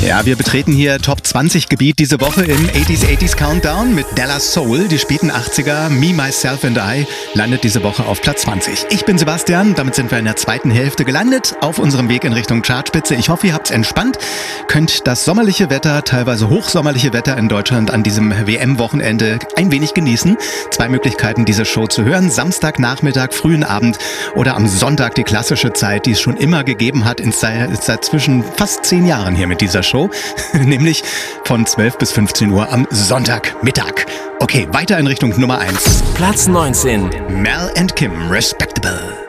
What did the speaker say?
Ja, wir betreten hier Top 20 Gebiet diese Woche im 80s Countdown mit Della Soul. Die späten 80er, Me, Myself and I, landet diese Woche auf Platz 20. Ich bin Sebastian, damit sind wir in der zweiten Hälfte gelandet, auf unserem Weg in Richtung Chartspitze. Ich hoffe, ihr habt's entspannt, könnt das sommerliche Wetter, teilweise hochsommerliche Wetter in Deutschland an diesem WM-Wochenende ein wenig genießen. 2 Möglichkeiten, diese Show zu hören: Samstagnachmittag, frühen Abend oder am Sonntag, die klassische Zeit, die es schon immer gegeben hat, seit zwischen fast 10 Jahren hier mit dieser Show. Nämlich von 12 bis 15 Uhr am Sonntagmittag. Okay, weiter in Richtung Nummer 1. Platz 19. Mel and Kim, Respectable.